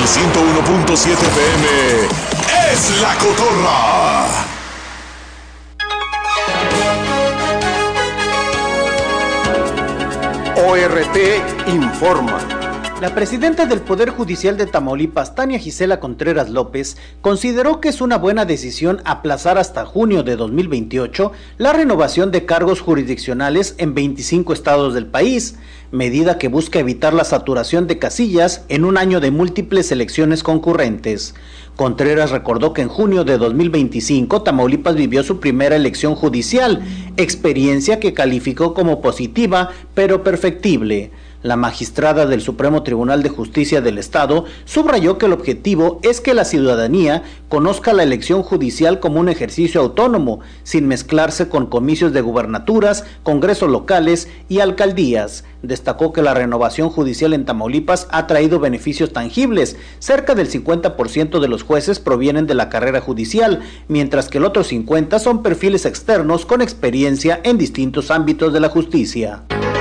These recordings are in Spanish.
101.7 FM es La Cotorra. ORT informa. La presidenta del Poder Judicial de Tamaulipas, Tania Gisela Contreras López, consideró que es una buena decisión aplazar hasta junio de 2028 la renovación de cargos jurisdiccionales en 25 estados del país, medida que busca evitar la saturación de casillas en un año de múltiples elecciones concurrentes. Contreras recordó que en junio de 2025 Tamaulipas vivió su primera elección judicial, experiencia que calificó como positiva pero perfectible. La magistrada del Supremo Tribunal de Justicia del Estado subrayó que el objetivo es que la ciudadanía conozca la elección judicial como un ejercicio autónomo, sin mezclarse con comicios de gubernaturas, congresos locales y alcaldías. Destacó que la renovación judicial en Tamaulipas ha traído beneficios tangibles. Cerca del 50% de los jueces provienen de la carrera judicial, mientras que el otro 50% son perfiles externos con experiencia en distintos ámbitos de la justicia.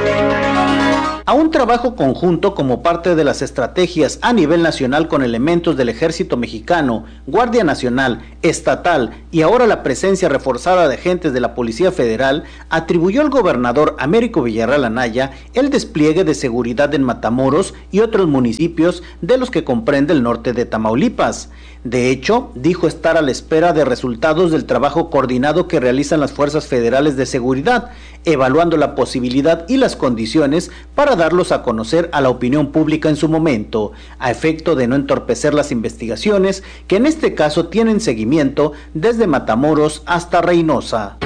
A un trabajo conjunto como parte de las estrategias a nivel nacional con elementos del Ejército Mexicano, Guardia Nacional, Estatal y ahora la presencia reforzada de agentes de la Policía Federal, atribuyó el gobernador Américo Villarreal Anaya el despliegue de seguridad en Matamoros y otros municipios de los que comprende el norte de Tamaulipas. De hecho, dijo estar a la espera de resultados del trabajo coordinado que realizan las fuerzas federales de seguridad, evaluando la posibilidad y las condiciones para darlos a conocer a la opinión pública en su momento, a efecto de no entorpecer las investigaciones que en este caso tienen seguimiento desde Matamoros hasta Reynosa.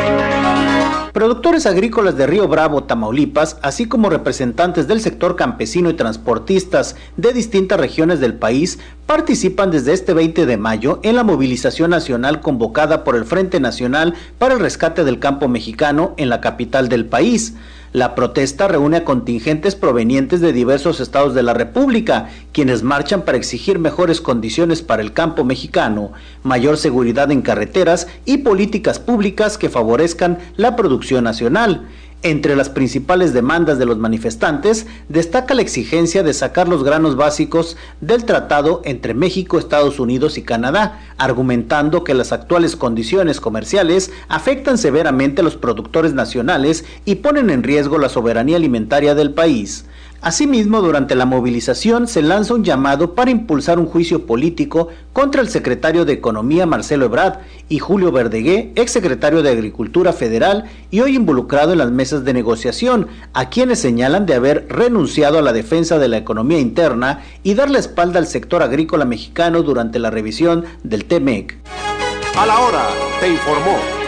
Productores agrícolas de Río Bravo, Tamaulipas, así como representantes del sector campesino y transportistas de distintas regiones del país, participan desde este 20 de mayo en la movilización nacional convocada por el Frente Nacional para el Rescate del Campo Mexicano en la capital del país. La protesta reúne a contingentes provenientes de diversos estados de la República, quienes marchan para exigir mejores condiciones para el campo mexicano, mayor seguridad en carreteras y políticas públicas que favorezcan la producción nacional. Entre las principales demandas de los manifestantes destaca la exigencia de sacar los granos básicos del tratado entre México, Estados Unidos y Canadá, argumentando que las actuales condiciones comerciales afectan severamente a los productores nacionales y ponen en riesgo la soberanía alimentaria del país. Asimismo, durante la movilización se lanza un llamado para impulsar un juicio político contra el secretario de Economía Marcelo Ebrard y Julio Verdegué, exsecretario de Agricultura Federal y hoy involucrado en las mesas de negociación, a quienes señalan de haber renunciado a la defensa de la economía interna y dar la espalda al sector agrícola mexicano durante la revisión del TEMEC. A la hora, te informó